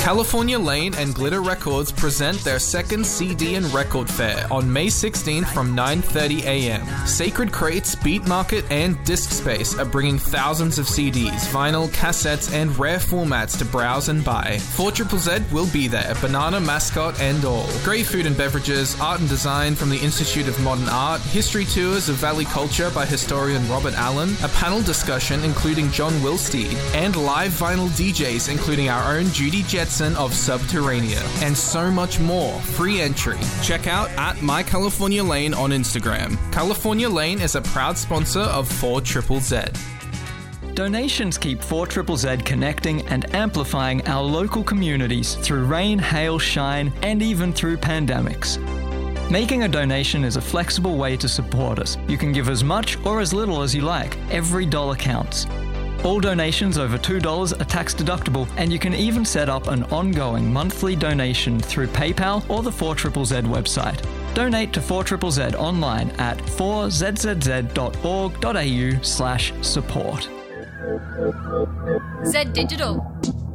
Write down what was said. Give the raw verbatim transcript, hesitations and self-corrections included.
California Lane and Glitter Records present their second C D and record fair on May sixteenth from nine thirty a.m. Sacred Crates, Beat Market, and Disc Space are bringing thousands of C Ds, vinyl, cassettes, and rare formats to browse and buy. four Z Z Z will be there, banana mascot and all. Great food and beverages, art and design from the Institute of Modern Art, history tours of Valley Culture by historian Robert Allen, a panel discussion including John Wilsteed, and live vinyl D Js including our own Judy Jetson of Subterranea, and so much more. Free entry. Check out at My California Lane on Instagram. California Lane is a proud sponsor of four Z Z Z. Donations keep four Z Z Z connecting and amplifying our local communities through rain, hail, shine, and even through pandemics. Making a donation is a flexible way to support us. You can give as much or as little as you like. Every dollar counts. All donations over two dollars are tax deductible, and you can even set up an ongoing monthly donation through PayPal or the four Z Z Z website. Donate to four Z Z Z online at four z z z dot org dot a u slash support. Z Digital.